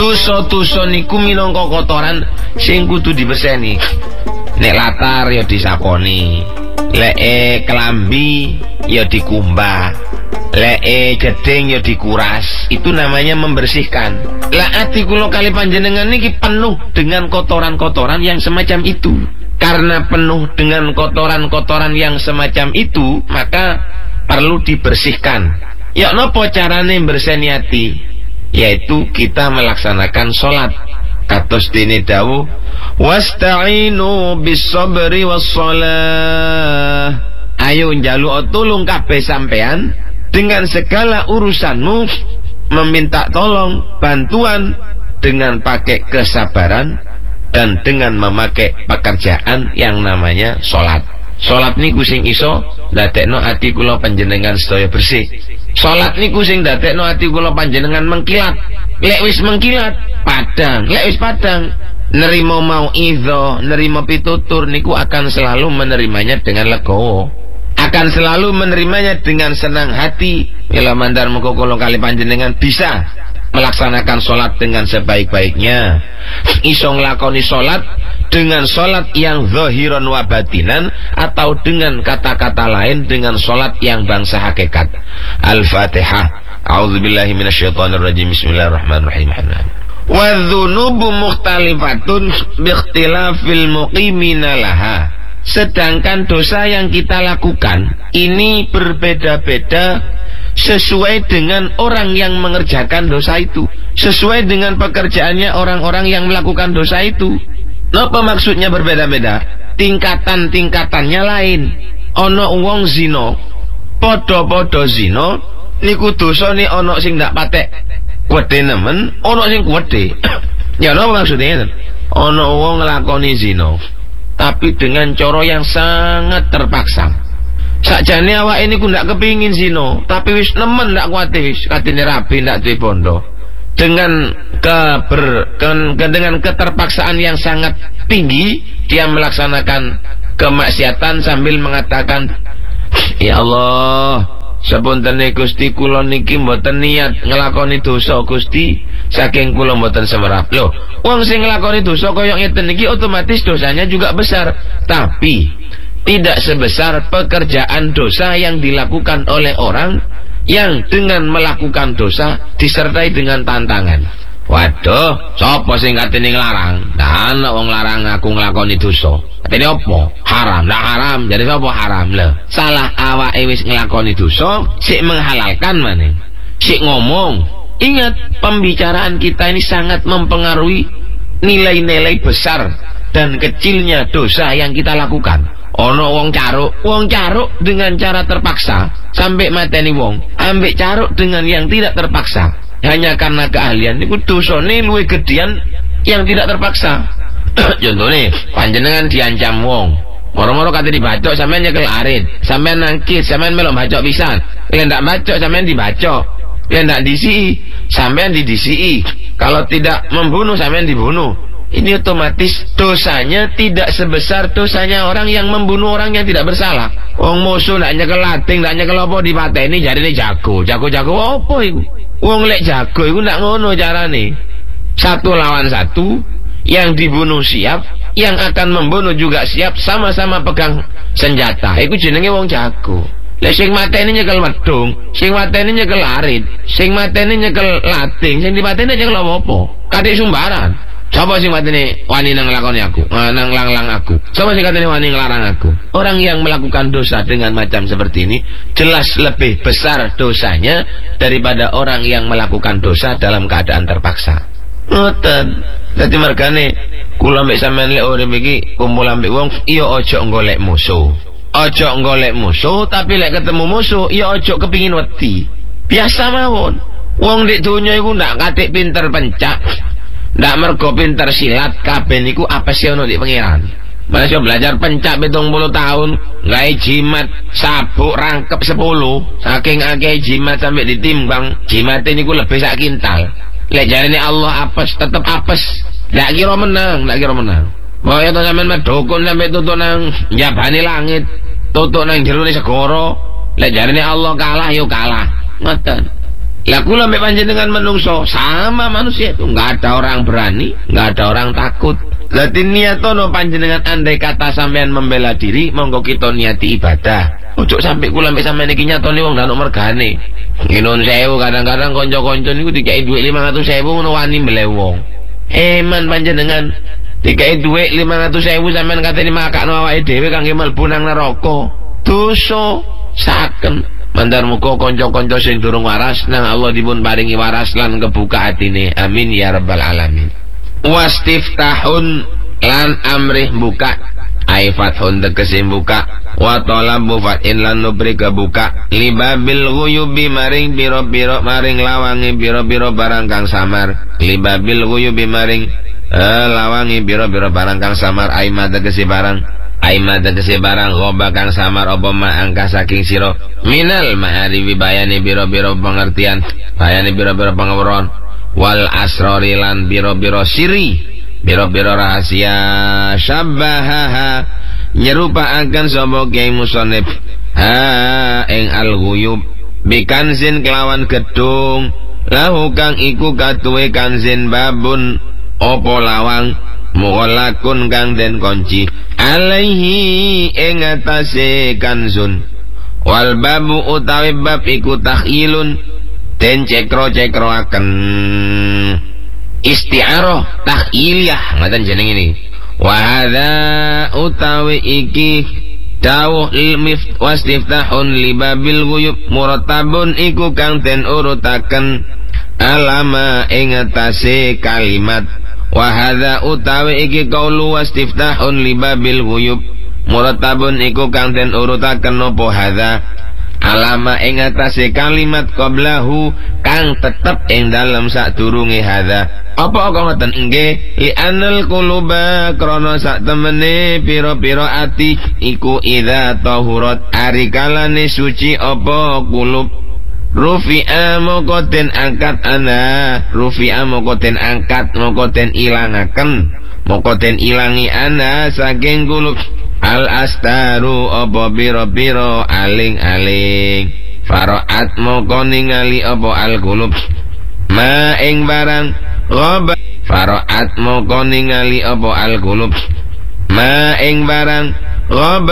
Dosa-dosa niku minangka kotoran sing kudu diberseni. Nek latar ya disaponi, lek kelambi ya dikumbah, lek jeding ya dikuras. Itu namanya membersihkan. Lah ati kula kali panjenengan niki penuh dengan kotoran-kotoran yang semacam itu. Karena penuh dengan kotoran-kotoran yang semacam itu, maka perlu dibersihkan. Ya napa carane berseni ati? Yaitu kita melaksanakan sholat. Kados dene dawuh, wasta'inu bis-sabri was-shalah. Ayo njaluk tulung kabeh sampean dengan segala urusanmu, meminta tolong, bantuan dengan pakai kesabaran dan dengan memakai pekerjaan yang namanya sholat. Sholat niku sing iso ndadekno ati kula panjenengan sedaya bersih. Sholat niku sing ndadekno ati kula panjenengan mengkilat. Lek wis mengkilat padang, lek wis padang nerima mauidhah, nerima pitutur niku akan selalu menerimanya dengan legowo, akan selalu menerimanya dengan senang hati. Mila mandar muga kula kali panjenengan bisa melaksanakan sholat dengan sebaik-baiknya, iso nglakoni sholat dengan sholat yang zahiran wa batinan, atau dengan kata-kata lain dengan sholat yang bangsa hakikat. Al-Fatihah. A'udzubillahi minasyaitonirrajim. Bismillahirrahmanirrahim. Wa dzunubu mukhtalifatun biikhtilafil muqimina laha. Sedangkan dosa yang kita lakukan ini berbeda-beda sesuai dengan orang yang mengerjakan dosa itu, sesuai dengan pekerjaannya orang-orang yang melakukan dosa itu. Napa maksudnya berbeda-beda? Tingkatan-tingkatannya lain. Ono wong zina, padha-padha zina niku dosane ana sing ndak patek kuwede nemen, ana sing kuwede. Ya napa maksudnya? Ana wong nglakoni zina tapi dengan cara yang sangat terpaksa. Sakjane awake niku ndak kepingin zina, tapi wis nemen ndak kuwate, wis katene rabi ndak duwe bondo. Dengan dengan keterpaksaan yang sangat tinggi, dia melaksanakan kemaksiatan sambil mengatakan, ya Allah, sapuntene Gusti kula niki mboten niat nglakoni dosa Gusti, saking kula mboten semerap. Loh, wong sing nglakoni dosa kaya ngeten niki otomatis dosanya juga besar, tapi tidak sebesar pekerjaan dosa yang dilakukan oleh orang yang dengan melakukan dosa disertai dengan tantangan. Waduh, sapa sing katene nglarang? Nah, ana wong larang aku nglakoni dosa. Katene apa? Haram. Lah haram, jadi sapa haram? Lho, salah awake wis nglakoni dosa, sik menghalalkan maneh. Sik ngomong. Ingat, pembicaraan kita ini sangat mempengaruhi nilai-nilai besar dan kecilnya dosa yang kita lakukan. Ono wong caruk dengan cara terpaksa sampai mateni wong, ambek caruk dengan yang tidak terpaksa hanya karena keahlian. Niku dosane luwih gedean yang tidak terpaksa. Contohnya panjenengan diancam wong, moro-moro kate dibacok sampean nyekel arit, sampean nangkis, sampean melok bacok pisan. Yen ndak bacok sampean dibacok, yen ndak disii sampean didisii. Kalau tidak membunuh sampean dibunuh. Ini otomatis dosanya tidak sebesar dosanya orang yang membunuh orang yang tidak bersalah. Wong musuh ndak nyekel lating, ndak nyekel apa dipateni jarine jago apa iku? Wong lek jago iku ndak ngono carane. 1 lawan 1, yang dibunuh siap, yang akan membunuh juga siap, sama-sama pegang senjata. Iku jenenge wong jago. Lek sing mateni nyekel wedhung, sing mateni nyekel arit, sing mateni nyekel lating, sing dipateni nyekel apa? Kadek sumbaran. Sapa sing mateni wani nang nglakoni aku, nang langlang aku? Sapa sing katene wani nglarang aku? Orang yang melakukan dosa dengan macam seperti ini jelas lebih besar dosanya daripada orang yang melakukan dosa dalam keadaan terpaksa. Ngoten. Dadi mergane kula mbek sampean lek urip iki kumpul ambek wong, iya aja golek musuh. Aja golek musuh, tapi lek ketemu musuh iya aja kepingin wedi. Biasa mawon. Wong nek donya iku ndak katik pinter pencak. Ndak mergo pinter silat kabeh niku apa sih ono di pengiran. Masih belajar pencak 70 tahun, gawe jimat sabuk rangkep 10, saking akeh jimat sampai ditimbang, jimate niku lebih sak kintal. Lek jarine Allah apes, tetep apes. Ndak kira menang. Moyo to sampean medhokun sampai tutuk nang njabane langit, tutuk nang jerone segara. Lek jarine Allah kalah yo kalah. Ngoten. Lah kula mbek panjenengan menungso sama manusia itu nggak ada orang berani, nggak ada orang takut. Berarti niatono panjenengan andai kata sampean membela diri, monggo kita niati ibadah. Ojo sampai kula mbek sampean iki nyatoni wong ndak mergane. Nginun sewu kadang-kadang kanca-kanca niku dikai dhuwit 500.000 ngono wani mbeleh wong. Man panjenengan dikai dhuwit 500.000 sampean katene makakno awake dhewe kangge mlebu nang neraka. Dosa saken. Mandar muga kanca-kanca sing durung waras nang Allah dipun paringi waras lan kebuka atine. Amin ya rabbal alamin. Wastiftahun lan amrih buka ai fathun tegese buka wa talabu fathin lan nubri kebuka libabil ghuyubi maring biro-biro maring lawangi biro-biro barang kang samar libabil ghuyubi maring lawangi biro-biro barang kang samar ai tegese barang Aima tegese barang goba kang samar apa ma angka saking sira minal ma'arifi bayani biro-biro pengertian bayani biro-biro pengawuron wal asrori lan biro-biro siri biro-biro rahasia syabbahaha nyerupaaken sapa Kyai Musonib ha ing al-ghuyub bikanzin kelawan gedung lahu kang iku katuwe kanzin babun opo lawang mughalakun kang den kunci alaihi ing atase kanzun wal babu utawi bab iku takhilun den cekro-cekroaken isti'arah takhiliyah ngaten jeneng ini wa hadza utawi iki dawuh wastiftahun libabil ghuyub murattabun iku kang den urutaken alama ing atase kalimat wa hadza utawi iki qaulu wastiftahun libabil ghuyub murattabun iku kang den urutaken apa hadza alama ing atase kalimat qablahu kang tetep ing dalem sadurunge hadza apa kok ngoten nggih li anal quluba krana sak temene pira-pira ati iku idza tahurat ari kalane suci apa kulub rufi'a moko den angkat ana rufi'a moko den angkat moko den ilangaken moko den ilangi ana saking kulub al astaru apa biro-biro aling-aling faraat moko ningali apa al kulub ma ing barang ghaba faraat moko ningali apa al kulub ma ing barang ghaba